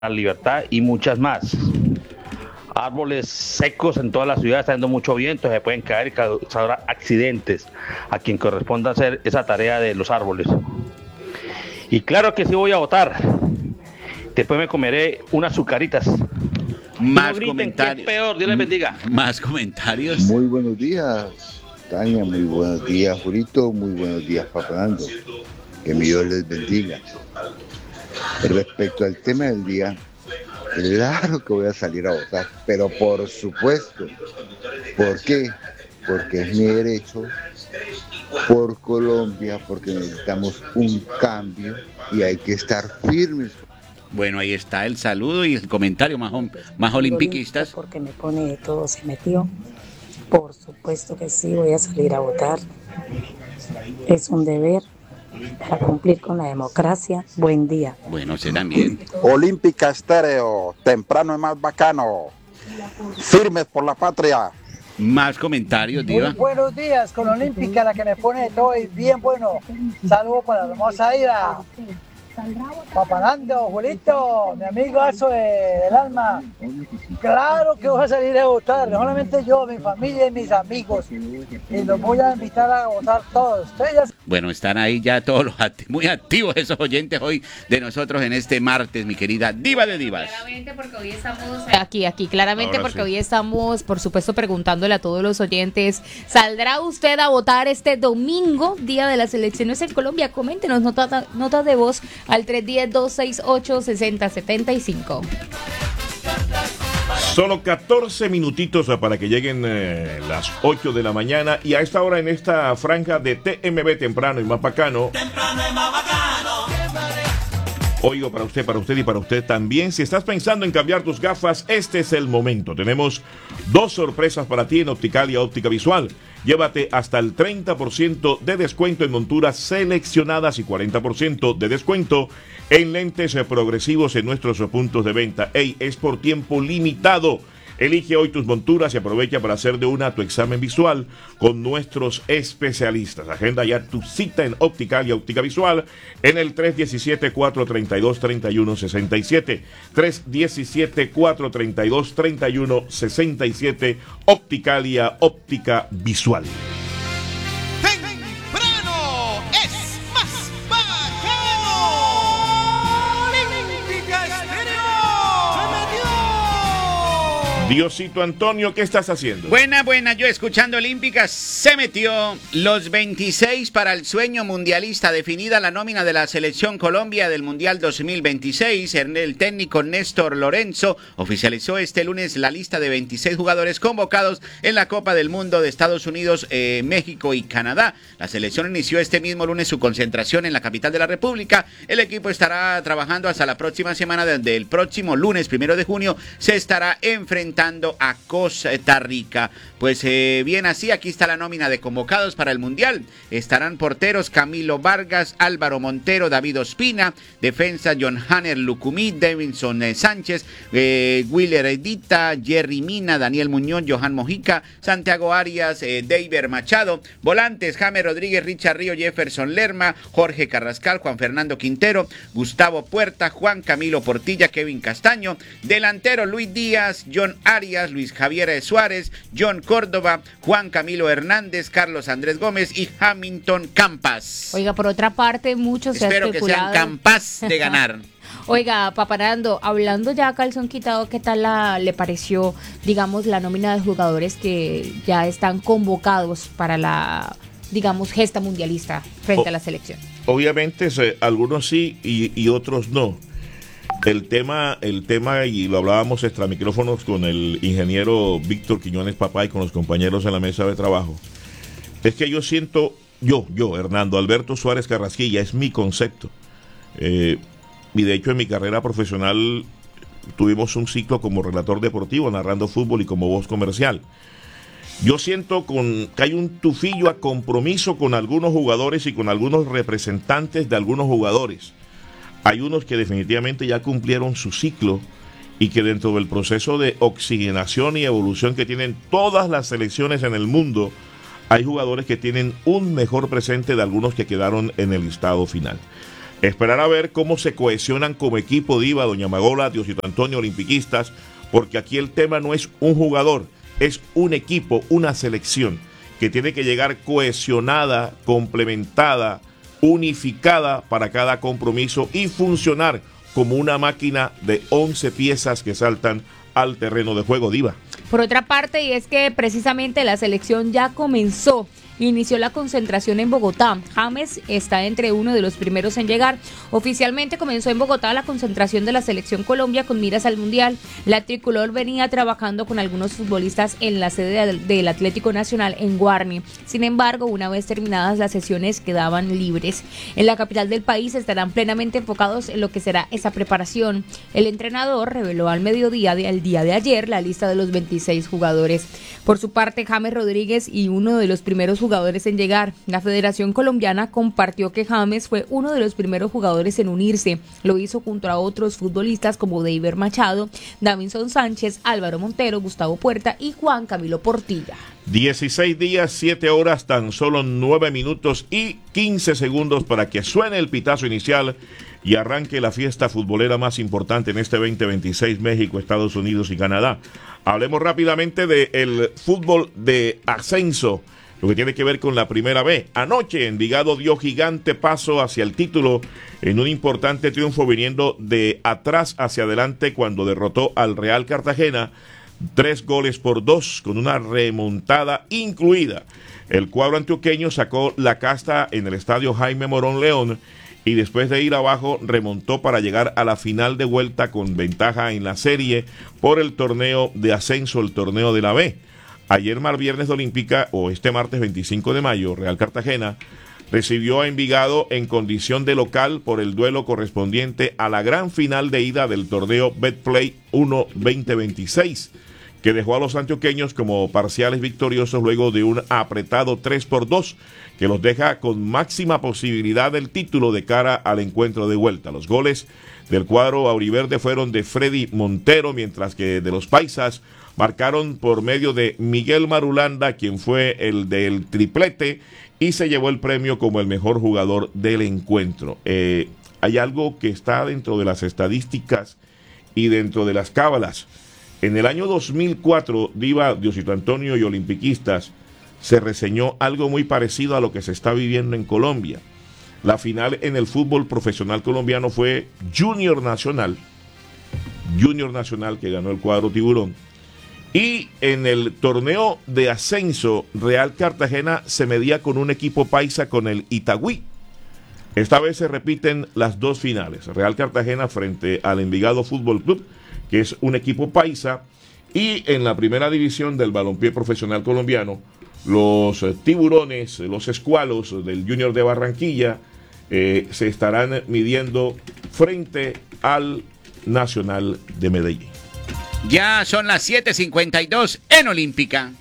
la Libertad y muchas más. Árboles secos en toda la ciudad, está haciendo mucho viento, se pueden caer y causar accidentes a quien corresponda hacer esa tarea de los árboles. Y claro que sí voy a votar. Después me comeré unas azucaritas. Más no griten, comentarios. Que es peor, Dios les bendiga. Más comentarios. Muy buenos días, Tania, muy buenos días, Julito, muy buenos días, Papando. Que mi Dios les bendiga. Respecto al tema del día, claro que voy a salir a votar, pero por supuesto. ¿Por qué? Porque es mi derecho, por Colombia, porque necesitamos un cambio y hay que estar firmes. Bueno, ahí está el saludo y el comentario más olimpiquistas. Porque me pone de todo, se metió. Por supuesto que sí, voy a salir a votar. Es un deber para cumplir con la democracia. Buen día. Bueno, se también. Olímpica Estéreo, temprano es más bacano. Firmes por la patria. Más comentarios, Diva. Muy buenos días con Olímpica, la que me pone de todo y bien bueno. Saludos para la hermosa Ida. Papanando, Julito, mi amigazo del alma. Claro que voy a salir a votar, no solamente yo, mi familia y mis amigos. Y los voy a invitar a votar todos. Bueno, están ahí ya todos los muy activos esos oyentes hoy de nosotros en este martes, mi querida Diva de Divas. Claramente porque hoy estamos claramente ahora porque sí. Hoy estamos, por supuesto, preguntándole a todos los oyentes, ¿saldrá usted a votar este domingo, día de las elecciones en Colombia? Coméntenos notas de voz al 310-268-6075. Solo 14 minutitos para que lleguen las 8 de la mañana y a esta hora en esta franja de TMB temprano y más bacano. Oigo para usted y para usted también. Si estás pensando en cambiar tus gafas, este es el momento. Tenemos 2 sorpresas para ti en Opticalia Óptica Visual. Llévate hasta el 30% de descuento en monturas seleccionadas y 40% de descuento en lentes progresivos en nuestros puntos de venta. Es por tiempo limitado. Elige hoy tus monturas y aprovecha para hacer de una tu examen visual con nuestros especialistas. Agenda ya tu cita en Opticalia Óptica Visual en el 317-432-3167. 317-432-3167. Opticalia Óptica Visual. ¡Temprano es más bacano! ¡Olímpica Estéreo! ¡Se metió! Diosito Antonio, ¿qué estás haciendo? Buena, yo escuchando Olímpica, se metió los 26 para el sueño mundialista, definida la nómina de la Selección Colombia del Mundial 2026. El técnico Néstor Lorenzo oficializó este lunes la lista de 26 jugadores convocados en la Copa del Mundo de Estados Unidos, México y Canadá. La selección inició este mismo lunes su concentración en la capital de la República. El equipo estará trabajando hasta la próxima semana, desde el próximo lunes 1 de junio se estará enfrentando a Costa Rica. Pues bien así, aquí está la nómina de convocados para el Mundial. Estarán porteros Camilo Vargas, Álvaro Montero, David Ospina, defensa John Hanner Lucumí, Davinson Sánchez, Willer Edita, Jerry Mina, Daniel Muñoz, Johan Mojica, Santiago Arias, Deiber Machado, volantes James Rodríguez, Richard Río, Jefferson Lerma, Jorge Carrascal, Juan Fernando Quintero, Gustavo Puerta, Juan Camilo Portilla, Kevin Castaño, delantero Luis Díaz, John Arias, Luis Javier Suárez, John Córdoba, Juan Camilo Hernández, Carlos Andrés Gómez y Hamilton Campas. Oiga, por otra parte, muchos se ha especulado. Espero que sean Campas de ganar. Oiga, Paparando, hablando ya calzón quitado, ¿qué tal le pareció, digamos, la nómina de jugadores que ya están convocados para la, digamos, gesta mundialista frente a la selección? Obviamente, algunos sí y otros no. El tema, y lo hablábamos extra micrófonos con el ingeniero Víctor Quiñones Papá y con los compañeros en la mesa de trabajo, es que yo siento, Hernando Alberto Suárez Carrasquilla, es mi concepto. Y de hecho en mi carrera profesional tuvimos un ciclo como relator deportivo, narrando fútbol y como voz comercial. Yo siento que hay un tufillo a compromiso con algunos jugadores y con algunos representantes de algunos jugadores. Hay unos que definitivamente ya cumplieron su ciclo y que dentro del proceso de oxigenación y evolución que tienen todas las selecciones en el mundo, hay jugadores que tienen un mejor presente de algunos que quedaron en el listado final. Esperar a ver cómo se cohesionan como equipo, Diva, doña Magola, Diosito Antonio, olimpiquistas, porque aquí el tema no es un jugador, es un equipo, una selección que tiene que llegar cohesionada, complementada, unificada para cada compromiso y funcionar como una máquina de 11 piezas que saltan al terreno de juego, Diva. Por otra parte, y es que precisamente la selección ya comenzó. Inició la concentración en Bogotá. James está entre uno de los primeros en llegar. Oficialmente comenzó en Bogotá la concentración de la Selección Colombia con miras al Mundial. La tricolor venía trabajando con algunos futbolistas en la sede del Atlético Nacional en Guarni. Sin embargo, una vez terminadas las sesiones quedaban libres. En la capital del país estarán plenamente enfocados en lo que será esa preparación. El entrenador reveló al mediodía del día de ayer la lista de los 26 jugadores. Por su parte, James Rodríguez y uno de los primeros jugadores en llegar. La Federación Colombiana compartió que James fue uno de los primeros jugadores en unirse. Lo hizo junto a otros futbolistas como David Machado, Davinson Sánchez, Álvaro Montero, Gustavo Puerta y Juan Camilo Portilla. 16 días, 7 horas, tan solo 9 minutos y 15 segundos para que suene el pitazo inicial y arranque la fiesta futbolera más importante en este 2026, México, Estados Unidos y Canadá. Hablemos rápidamente del fútbol de ascenso, lo que tiene que ver con la Primera B. Anoche Envigado dio gigante paso hacia el título en un importante triunfo viniendo de atrás hacia adelante cuando derrotó al Real Cartagena 3-2 con una remontada incluida. El cuadro antioqueño sacó la casta en el estadio Jaime Morón León y después de ir abajo remontó para llegar a la final de vuelta con ventaja en la serie por el torneo de ascenso, el torneo de la B. Ayer viernes de Olímpica, o este martes 25 de mayo, Real Cartagena recibió a Envigado en condición de local por el duelo correspondiente a la gran final de ida del torneo Betplay 1 2026, que dejó a los antioqueños como parciales victoriosos luego de un apretado 3-2, que los deja con máxima posibilidad del título de cara al encuentro de vuelta. Los goles del cuadro auriverde fueron de Freddy Montero, mientras que de los paisas marcaron por medio de Miguel Marulanda, quien fue el del triplete y se llevó el premio como el mejor jugador del encuentro. Hay algo que está dentro de las estadísticas y dentro de las cábalas. En el año 2004, Diva, Diosito Antonio y olimpiquistas, se reseñó algo muy parecido a lo que se está viviendo en Colombia. La final en el fútbol profesional colombiano fue Junior Nacional, que ganó el cuadro Tiburón. Y en el torneo de ascenso, Real Cartagena se medía con un equipo paisa, con el Itagüí. Esta vez se repiten las dos finales. Real Cartagena frente al Envigado Fútbol Club, que es un equipo paisa. Y en la primera división del balompié profesional colombiano, los tiburones, los escualos del Junior de Barranquilla, se estarán midiendo frente al Nacional de Medellín. Ya son las 7:52 en Olímpica.